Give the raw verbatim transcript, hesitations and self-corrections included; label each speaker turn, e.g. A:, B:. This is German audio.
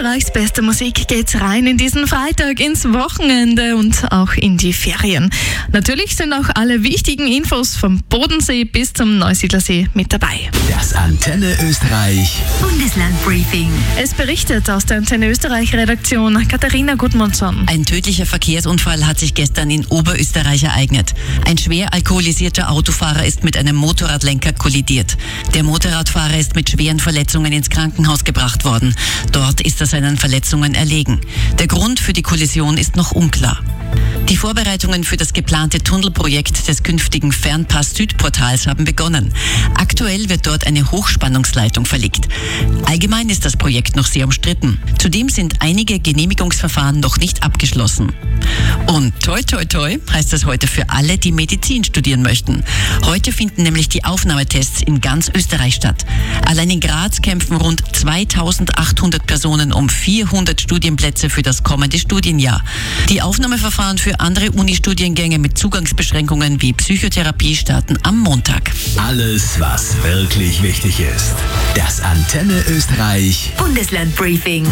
A: Österreichs beste Musik geht's rein in diesen Freitag, ins Wochenende und auch in die Ferien. Natürlich sind auch alle wichtigen Infos vom Bodensee bis zum Neusiedlersee mit dabei.
B: Das Antenne Österreich
C: Bundeslandbriefing.
A: Es berichtet aus der Antenne Österreich Redaktion Katharina Gudmundsson.
D: Ein tödlicher Verkehrsunfall hat sich gestern in Oberösterreich ereignet. Ein schwer alkoholisierter Autofahrer ist mit einem Motorradlenker kollidiert. Der Motorradfahrer ist mit schweren Verletzungen ins Krankenhaus gebracht worden. Dort ist er seinen Verletzungen erlegen. Der Grund für die Kollision ist noch unklar. Die Vorbereitungen für das geplante Tunnelprojekt des künftigen Fernpass-Südportals haben begonnen. Aktuell wird dort eine Hochspannungsleitung verlegt. Allgemein ist das Projekt noch sehr umstritten. Zudem sind einige Genehmigungsverfahren noch nicht abgeschlossen. Und toi toi toi heißt das heute für alle, die Medizin studieren möchten. Heute finden nämlich die Aufnahmetests in ganz Österreich statt. Allein in Graz kämpfen rund zweitausendachthundert Personen um vierhundert Studienplätze für das kommende Studienjahr. Die Aufnahmeverfahren für andere Uni-Studiengänge mit Zugangsbeschränkungen wie Psychotherapie starten am Montag.
B: Alles, was wirklich wichtig ist. Das Antenne Österreich
C: Bundeslandbriefing.